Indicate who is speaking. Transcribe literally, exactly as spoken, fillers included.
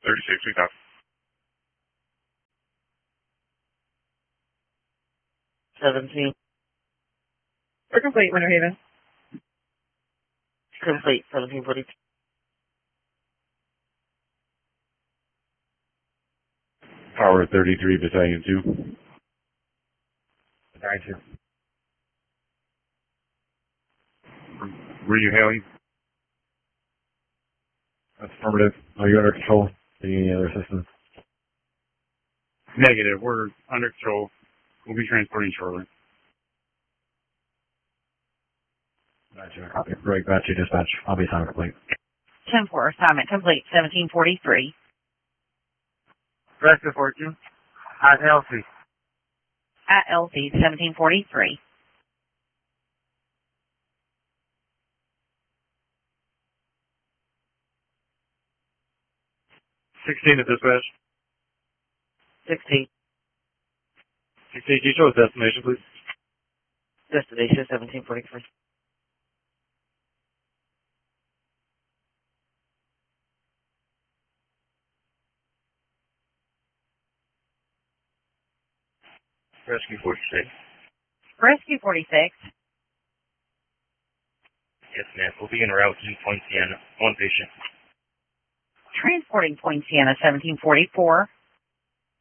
Speaker 1: thirty-six, we got.
Speaker 2: seventeen.
Speaker 3: We're complete, Winter Haven.
Speaker 2: Complete, seventeen forty-two.
Speaker 1: Power thirty-three, Battalion two.
Speaker 4: Battalion two.
Speaker 1: Were you hailing?
Speaker 4: Affirmative. Are you under control? Any other assistance?
Speaker 1: Negative. We're under control. We'll be transporting shortly.
Speaker 4: Gotcha. Copy. Right, gotcha, dispatch. I'll be assignment complete.
Speaker 3: ten four, assignment complete, seventeen forty-three.
Speaker 2: Rescue fourteen. At L C.
Speaker 3: At L C, seventeen forty-three.
Speaker 1: sixteen at dispatch.
Speaker 2: sixteen.
Speaker 1: sixteen, can you show us destination, please?
Speaker 2: Destination seventeen forty-three.
Speaker 1: Rescue forty-six.
Speaker 3: Rescue forty-six.
Speaker 1: Yes, ma'am. We'll be en route to Point Sienna. One patient.
Speaker 3: Transporting Point Sienna, seventeen forty-four.